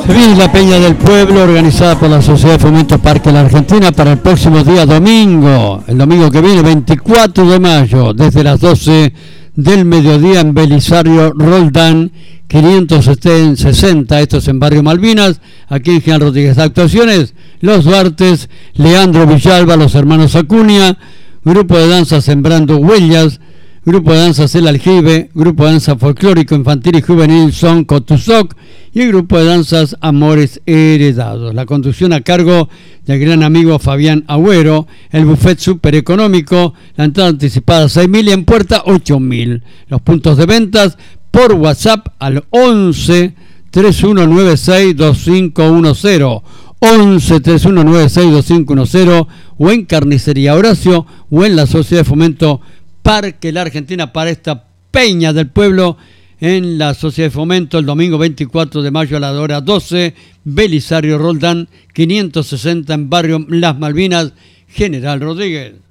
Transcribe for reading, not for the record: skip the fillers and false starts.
Se viene la Peña del Pueblo, organizada por la Sociedad de Fomento Parque La Argentina, para el próximo día domingo, el domingo que viene, 24 de mayo, desde las 12 del mediodía en Belisario Roldán, 560, esto es en Barrio Malvinas, aquí en General Rodríguez. Actuaciones: Los Duartes, Leandro Villalba, los hermanos Acuña, grupo de danza Sembrando Huellas, grupo de danzas El Aljibe, grupo de danza folclórico infantil y juvenil Son Cotuzoc y el grupo de danzas Amores Heredados. La conducción a cargo del gran amigo Fabián Agüero, el buffet súper económico, la entrada anticipada 6.000 y en puerta 8.000. Los puntos de ventas por WhatsApp al 11 3196 2510, 11 3196 2510, o en Carnicería Horacio o en la Sociedad de Fomento Parque La Argentina para esta Peña del Pueblo en la Sociedad de Fomento el domingo 24 de mayo a la hora 12, Belisario Roldán 560 en Barrio Las Malvinas, General Rodríguez.